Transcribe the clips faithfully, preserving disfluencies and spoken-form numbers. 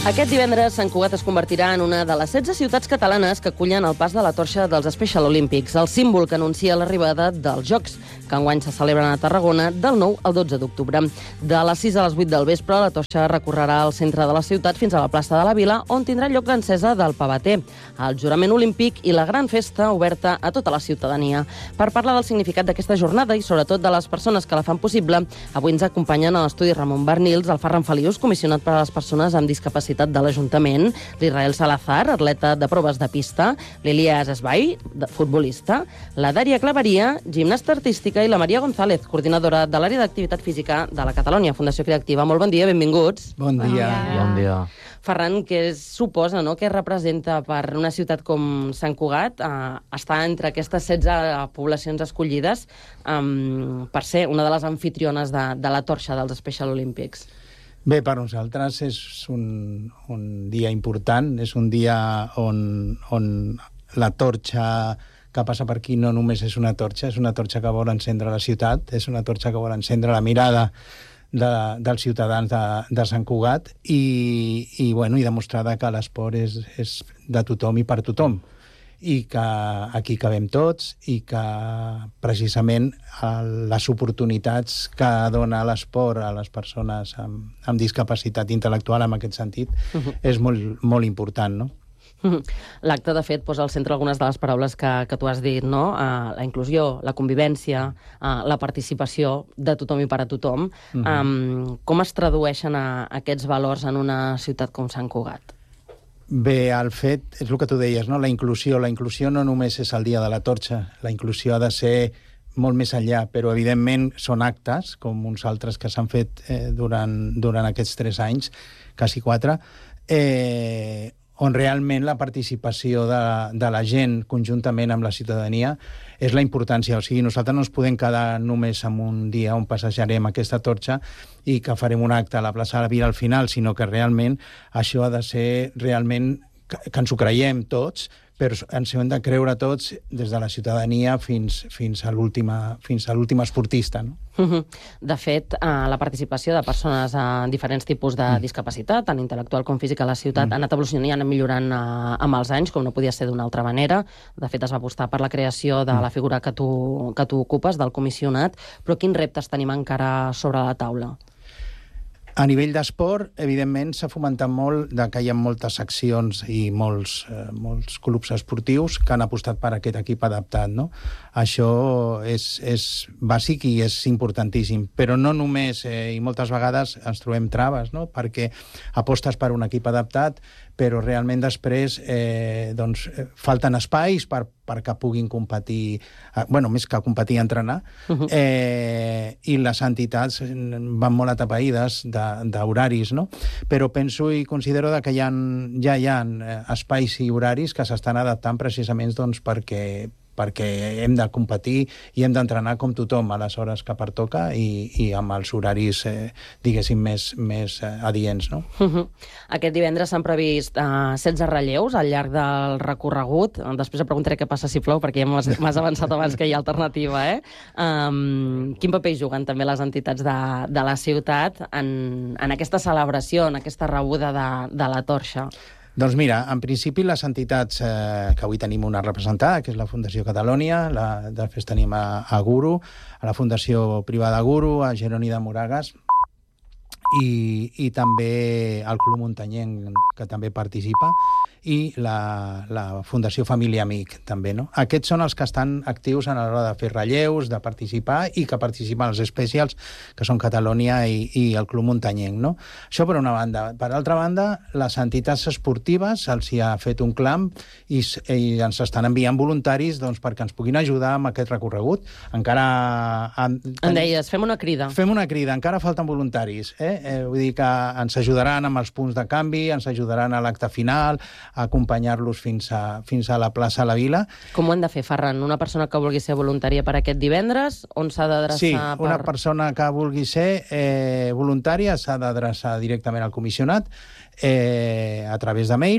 Aquest divendres, Sant Cugat es convertirà en una de les setze ciutats catalanes que acullen el pas de la torxa dels Special Olympics, el símbol que anuncia l'arribada dels Jocs, que enguany se celebren a Tarragona del nou al dotze d'octubre. De les sis a les vuit del vespre, la torxa recorrerà al centre de la ciutat fins a la plaça de la Vila, on tindrà lloc l'encesa del pavater, el jurament olímpic i la gran festa oberta a tota la ciutadania. Per parlar del significat d'aquesta jornada i sobretot de les persones que la fan possible, avui ens acompanyen a l'estudi Ramon Bernils, el Ferran Felius, comissionat per a les persones amb discapacitat de l'Ajuntament, l'Israel Salazar, atleta de proves de pista, l'Elias Esbai, futbolista, la Dària Claveria, gimnasta artística, i la Maria González, coordinadora de l'àrea d'activitat física de la Catalonia Fundació Creativa. Molt bon dia, benvinguts. Bon dia. Bon dia. Ferran, què suposa, no?, què representa per una ciutat com Sant Cugat eh, estar entre aquestes setze poblacions escollides um, per ser una de les anfitriones de, de la torxa dels Special Olympics? Bé, per nosaltres és un, un dia important, és un dia on, on la torxa que passa per aquí no només és una torxa, és una torxa que vol encendre la ciutat, és una torxa que vol encendre la mirada de, dels ciutadans de, de Sant Cugat i, i, bueno, i demostrar que l'esport és, és de tothom i per tothom, i que aquí cabem tots i que precisament les oportunitats que dona l'esport a les persones amb, amb discapacitat intel·lectual en aquest sentit uh-huh. és molt, molt important, no? Uh-huh. L'acte, de fet, posa al centre algunes de les paraules que, que tu has dit, no? Uh, la inclusió, la convivència, uh, la participació de tothom i per a tothom. Uh-huh. Um, com es tradueixen a, a aquests valors en una ciutat com Sant Cugat? Bé, el fet, és el que tu deies, no? La inclusió. La inclusió no només és el dia de la torxa, la inclusió ha de ser molt més enllà, però evidentment són actes, com uns altres que s'han fet eh, durant, durant aquests tres anys, quasi quatre, eh, on realment la participació de, de la gent conjuntament amb la ciutadania és la importància. O sigui, nosaltres no ens podem quedar només en un dia on passejarem aquesta torxa i que farem un acte a la plaça de la Vila al final, sinó que realment això ha de ser realment que, que ens ho creiem tots, però ens ho hem de creure tots des de la ciutadania fins, fins a l'últim esportista, no? De fet, la participació de persones amb diferents tipus de discapacitat, tant intel·lectual com física, a la ciutat ha anat evolucionant i ha anat millorant amb els anys, com no podia ser d'una altra manera. De fet, es va apostar per la creació de la figura que tu, que tu ocupes, del comissionat, però quins reptes tenim encara sobre la taula? A nivell d'esport, evidentment, s'ha fomentat molt de que hi ha moltes accions i molts, eh, molts clubs esportius que han apostat per aquest equip adaptat, no? Això és, és bàsic i és importantíssim, però no només, eh, i moltes vegades ens trobem traves, no?, perquè apostes per un equip adaptat, però realment després eh, doncs, falten espais per, perquè puguin competir, eh, bueno, més que competir, entrenar, uh-huh. eh, i les entitats van molt atapeïdes d'horaris, no? Però penso i considero que hi ha, ja hi ha espais i horaris que s'estan adaptant precisament doncs, perquè perquè hem de competir i hem d'entrenar com tothom a les hores que pertoca i, i amb els horaris, eh, diguéssim, més, més eh, adients, no? Uh-huh. Aquest divendres s'han previst uh, setze relleus al llarg del recorregut. Després et preguntaré què passa si plou, perquè ja m'has avançat abans que hi ha alternativa, eh? Um, quin paper hi juguen també les entitats de, de la ciutat en, en aquesta celebració, en aquesta rebuda de, de la torxa? Doncs mira, en principi les entitats eh, que avui tenim una representada, que és la Fundació Catalonia, la, després tenim a, a Guru, a la Fundació Privada Guru, a Jeroni de Moragas, i, i també al Club Muntanyenc, que també participa, i la, la Fundació Família Amic, també, no? Aquests són els que estan actius a l'hora de fer relleus, de participar, i que participen els especials, que són Catalonia i, i el Club Muntanyenc, no? Això per una banda. Per altra banda, les entitats esportives els hi ha fet un clam i, i ens estan enviant voluntaris doncs, perquè ens puguin ajudar amb aquest recorregut. Encara... En, en deies, fem una crida. Fem una crida, encara falten voluntaris, eh? eh? Vull dir que ens ajudaran amb els punts de canvi, ens ajudaran a l'acte final, a acompanyar-los fins a, fins a la plaça de la Vila. Com ho hem de fer, Ferran? Una persona que vulgui ser voluntària per aquest divendres, on s'ha d'adreçar? Sí, per... una persona que vulgui ser eh, voluntària s'ha d'adreçar directament al comissionat eh, a través de mail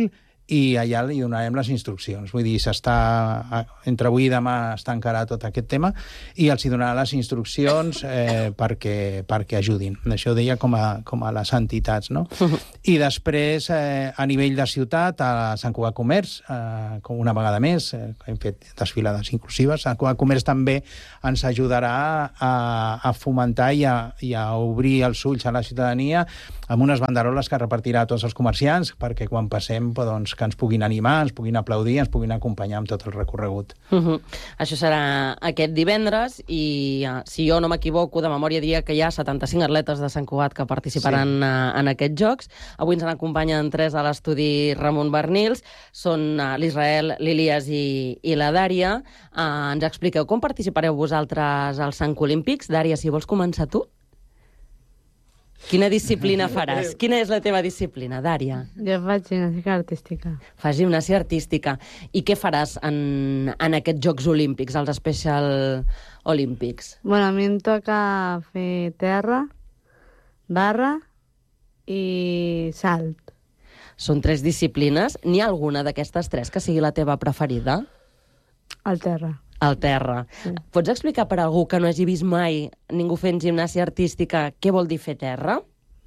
i allà li donarem les instruccions. Vull dir, s'està, entre avui i demà està encarat tot aquest tema, i els hi donarà les instruccions eh, perquè, perquè ajudin. Això ho deia com a, com a les entitats, no? I després, eh, a nivell de ciutat, a Sant Cugat Comerç, eh, com una vegada més, eh, hem fet desfilades inclusives, Sant Cugat Comerç també ens ajudarà a, a fomentar i a, i a obrir els ulls a la ciutadania amb unes banderoles que repartirà a tots els comerciants, perquè quan passem, doncs, que ens puguin animar, ens puguin aplaudir, ens puguin acompanyar amb tot el recorregut. Uh -huh. Això serà aquest divendres i, uh, si jo no m'equivoco, de memòria diria que hi ha setanta-cinc atletes de Sant Cugat que participaran sí. uh, en aquests Jocs. Avui ens n'acompanyen tres a l'estudi Ramon Bernils, són uh, l'Israel, l'Ilias i, i la Dària. Uh, ens expliqueu com participareu vosaltres als Sant Olímpics. Dària, si vols començar tu. Quina disciplina faràs? Quina és la teva disciplina, Dària? Jo faig gimnàstica artística. Fas gimnàstica artística. I què faràs en, en aquests Jocs Olímpics, els Special Olímpics? Bueno, a mi em toca fer terra, barra i salt. Són tres disciplines. N'hi ha alguna d'aquestes tres que sigui la teva preferida? El terra. El terra. Sí. Pots explicar per a algú que no hagi vist mai ningú fent gimnàsia artística què vol dir fer terra?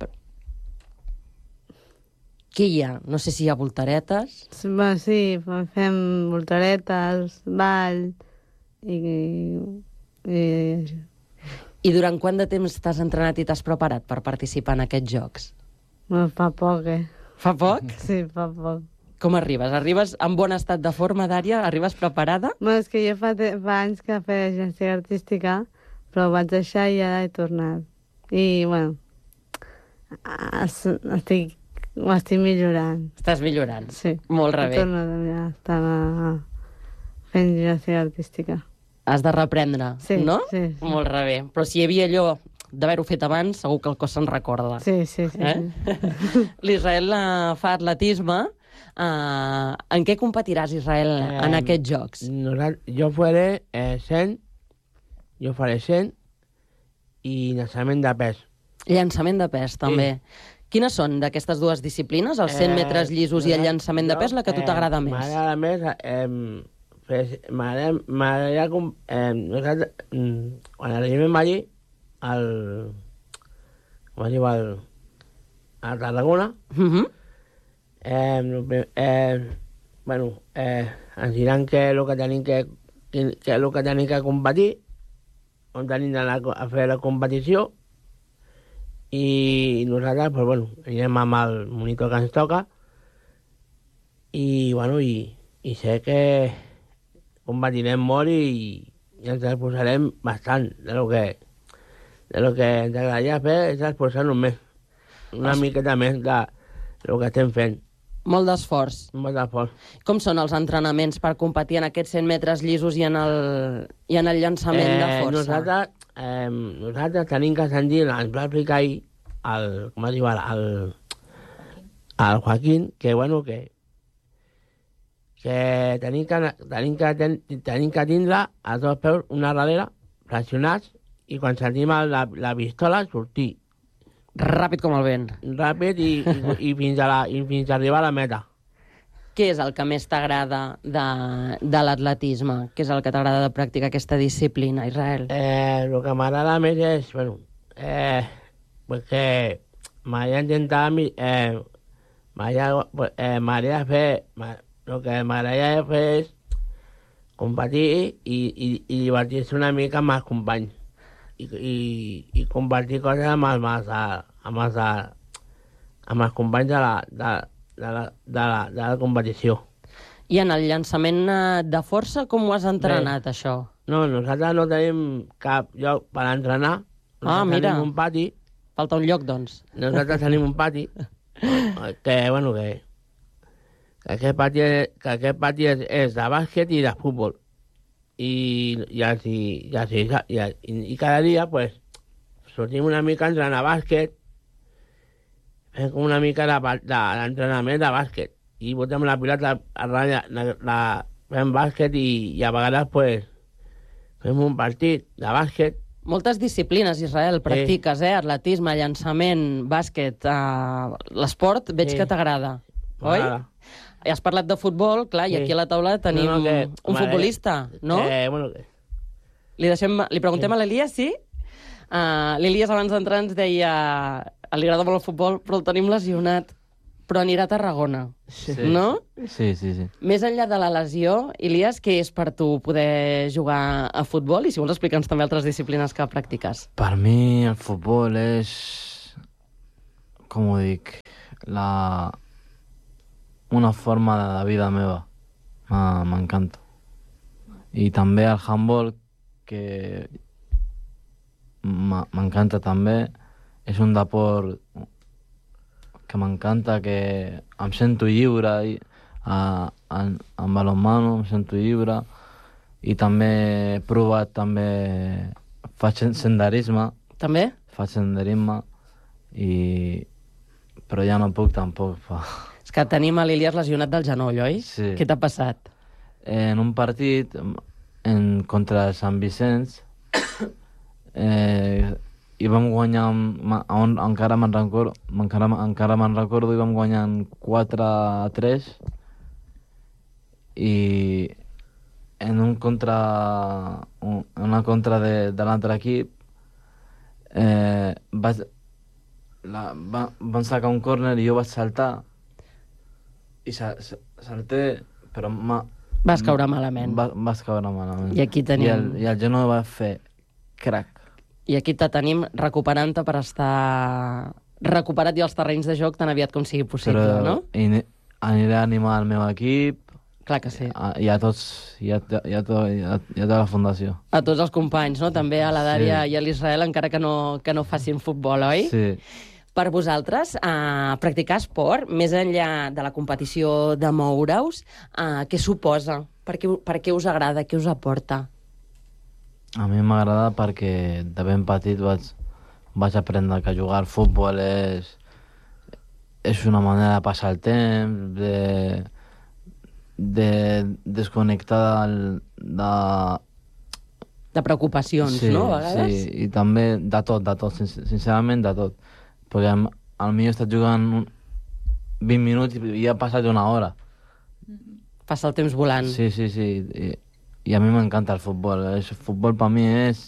Què hi ha? No sé si hi ha voltaretes. Sí, bueno, sí, fem voltaretes, ball i, i... I durant quant de temps t'has entrenat i t'has preparat per participar en aquests jocs? Bueno, fa poc, eh? Fa poc? Sí, fa poc. Com arribes? Arribes en bon estat de forma, Dària? Arribes preparada? Bueno, és que jo fa, fa anys que feia gimnàstica artística, però ho vaig deixar i ara he tornat. I, bueno, estic, ho estic millorant. Estàs millorant? Sí. Molt rebé. He tornat a estar fent gimnàstica artística. Has de reprendre, sí, no? Sí, sí. Molt rebé. Però si hi havia allò d'haver-ho fet abans, segur que el cos se'n recorda. Sí, sí, sí. Eh? sí. L'Israel fa atletisme. Uh, en què competiràs, Israel, eh, en aquests jocs? Jo faré eh, cent, jo faré cent i llançament de pes. Llançament de pes, també. Sí. Quines són d'aquestes dues disciplines, els cent eh, metres llisos i el llançament jo, de pes, la que a tu t'agrada eh, més? M'agrada més... Eh, M'agradaria... Eh, nosaltres, quan arribem allí, al... com es diu, al... a Tarragona, uh -huh. Eh, eh, bueno, eh, ens diran què és el que tenim que, què és el que tenim que competir, on tenim d'anar a fer la competició, i nosaltres, pues, bueno, anirem amb el monitor que ens toca, i, bueno, i, i sé que competirem molt i, i ens esforçarem bastant de lo que, de lo que ens agradaria fer, és esforçar-nos més, una miqueta més de lo que estem fent. Molt d'esforç. Molt d'esforç. Com són els entrenaments per competir en aquests cent metres llisos i en el, i en el llançament eh, de força? Nosaltres, eh, nosaltres tenim que sentir, ens va explicar ahir, el, com es diu ara, el, el Joaquín, que, bueno, que, que tenim que, tenim que, ten, tenim que tindre els dos peus una darrere, flexionats, i quan sentim la, la pistola, sortir. Ràpid com el vent. Ràpid i, i, i, fins, a la, i fins a arribar a la meta. Què és el que més t'agrada de, de l'atletisme? Què és el que t'agrada de practicar aquesta disciplina, Israel? Eh, el que m'agrada més és, bueno, eh, pues que m'agrada intentar, eh, m'agrada eh, fer, el que m'agrada fer és competir i, i, i divertir-se una mica amb els companys. I, i, i compartir coses amb els, amb els, amb els companys de la, de, de, la, de, la, de la competició. I en el llançament de força, com ho has entrenat, Bé, això? No, nosaltres no tenim cap lloc per entrenar. Ah, mira. Tenim un pati. Falta un lloc, doncs. Nosaltres tenim un pati que, bueno, que, que aquest pati, que aquest pati és, és de bàsquet i de futbol. I, i, així, i, així, i, i, i cada dia pues, sortim una mica a entrenar bàsquet, fem una mica d'entrenament de, de bàsquet i botem la pilota a ratlla, la, la, fem bàsquet i, i a vegades pues, fem un partit de bàsquet. Moltes disciplines, Israel, practiques, sí. eh? Atletisme, llançament, bàsquet, uh, l'esport, veig sí. que t'agrada. oi? M'agrada. Has parlat de futbol, clar, i Sí. aquí a la taula tenim No, no, que- un vale. futbolista, no? Eh, bueno, que... Li, deixem, li preguntem Sí. a l'Elias, sí? Uh, L'Elias abans d'entrar ens deia li agrada molt el futbol, però el tenim lesionat, però anirà a Tarragona, Sí. no? Sí, sí, sí. Més enllà de la lesió, Elias, què és per tu poder jugar a futbol? I si vols explica'ns també altres disciplines que practiques. Per mi el futbol és, com ho dic, la... una forma de vida meva. Ma- M'encanta. I també el handball, que ma- m'encanta també. És un deport que m'encanta, que em sento lliure i, a, en, en balonmano, em sento lliure. I també he provat, també faig sen- senderisme, També? faig senderisme, i... però ja no puc tampoc. Fa. És que tenim a l'Elias lesionat del genoll, oi? Sí. Què t'ha passat? En un partit en, contra el Sant Vicenç eh, i vam guanyar, ma- on, encara me'n recordo, encara, encara me'n recordo, i vam guanyar quatre a tres, i en un contra, un, una contra de, de l'altre equip eh, vaig, la, va, van sacar un córner i jo vaig saltar i sa, sa, salté, però ma, Vas caure malament. Va, vas caure malament. I aquí tenim- I el, i el genoll va fer crac. I aquí te tenim recuperant-te per estar recuperat i als terrenys de joc tan aviat com sigui possible, Però no? i, aniré a animar el meu equip Clar que sí. a, i a tots, i a, i a, to, i a, i a tota la fundació. A tots els companys, no? També a la Dària Sí. i a l'Israel, encara que no, que no facin futbol, oi? Sí. Per vosaltres, eh, practicar esport, més enllà de la competició de moure-us, eh, què suposa? Per què, per què us agrada? Què us aporta? A mi m'agrada perquè de ben petit vaig, vaig aprendre que jugar al futbol és, és una manera de passar el temps, de, de desconnectar del, de... De preocupacions, sí, no? A vegades? Sí, i també de tot, de tot, sin- sincerament de tot. Perquè al al millor he estat jugant un- vint minuts i ja ha passat una hora. Passa el temps volant. Sí, sí, sí. I, i a mi m'encanta el futbol. El futbol per mi és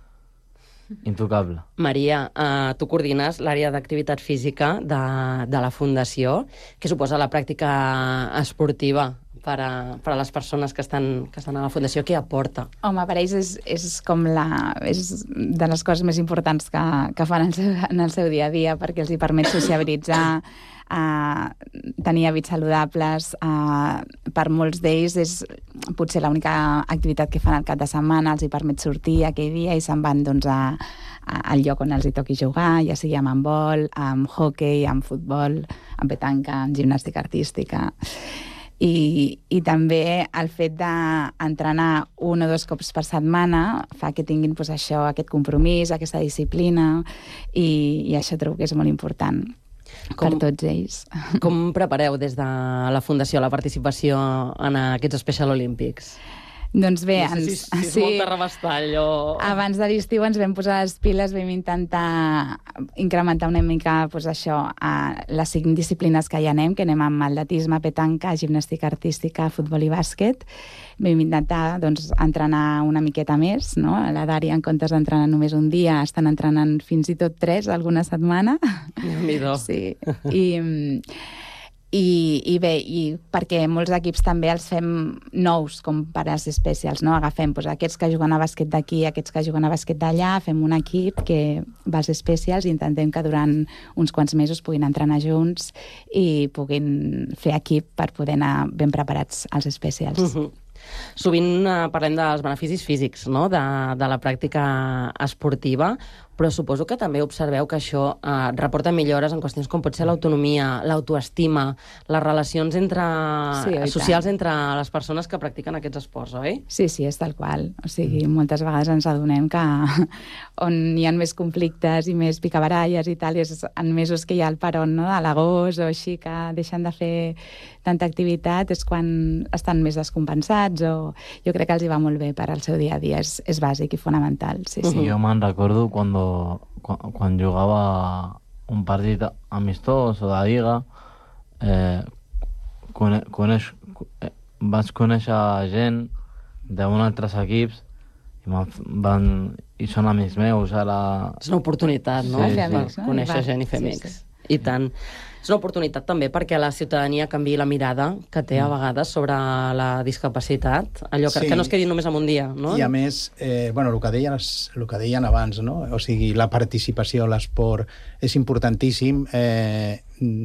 intocable. Maria, eh, tu coordines l'àrea d'activitat física de, de la Fundació. Què suposa la pràctica esportiva per a, per a les persones que estan, que estan a la Fundació? Què aporta? Home, per ells és, és com la... és de les coses més importants que, que fan en el, seu, en el seu dia a dia, perquè els hi permet sociabilitzar, eh, tenir hàbits saludables. Eh, per molts d'ells és potser l'única activitat que fan al cap de setmana, els hi permet sortir aquell dia i se'n van doncs, a, a, al lloc on els hi toqui jugar, ja sigui amb handbol, amb hockey, amb futbol, amb petanca, amb gimnàstica artística. I, i també el fet d'entrenar un o dos cops per setmana fa que tinguin pues, això, aquest compromís, aquesta disciplina, i, i això trobo que és molt important Com- per tots ells. Com prepareu des de la Fundació la participació en aquests Special Olímpics? Doncs bé, No sé si, ens, si és molt de rebastall o... abans de l'estiu ens vam posar les piles, vam intentar incrementar una mica pues, això, a les cinc disciplines que hi anem, que anem amb atletisme, petanca, gimnàstica artística, futbol i bàsquet. Vam intentar doncs, entrenar una miqueta més, no? A la Dària, en comptes d'entrenar només un dia, estan entrenant fins i tot tres alguna setmana. Déu-n'hi-do. Sí, i, i, i bé, i perquè molts equips també els fem nous, com per als especials, no? Agafem doncs, aquests que juguen a bàsquet d'aquí, aquests que juguen a bàsquet d'allà, fem un equip que va als especials i intentem que durant uns quants mesos puguin entrenar junts i puguin fer equip per poder anar ben preparats als especials. Uh -huh. Sovint eh, parlem dels beneficis físics, no?, de, de la pràctica esportiva, però suposo que també observeu que això eh, reporta millores en qüestions com pot ser l'autonomia, l'autoestima, les relacions entre, Sí, oi socials tant. entre les persones que practiquen aquests esports, oi? Sí, sí, és tal qual. O sigui, moltes vegades ens adonem que on hi ha més conflictes i més picabaralles i tal, és en mesos que hi ha el peron, no?, a l'agost o així, que deixen de fer tanta activitat, és quan estan més descompensats, o jo crec que els hi va molt bé per al seu dia a dia, és, és bàsic i fonamental, sí, sí. Y yo me recuerdo cuando, cu- cuando jugaba un partido amistoso de la liga, eh, cone coneix, eh, vaig conèixer gent d'un altres equips i, van, i són amics meus ara. És una oportunitat, no? Sí, fer amics, per no? conèixer Va, gent i fer sí, amics. sí. I tant. És una oportunitat també perquè la ciutadania canviï la mirada que té a vegades sobre la discapacitat, allò que, Sí. que no es quedi només en un dia, no? I a més, eh, bueno, el que deien, el que deien abans, no? O sigui, la participació a l'esport és importantíssim. Eh,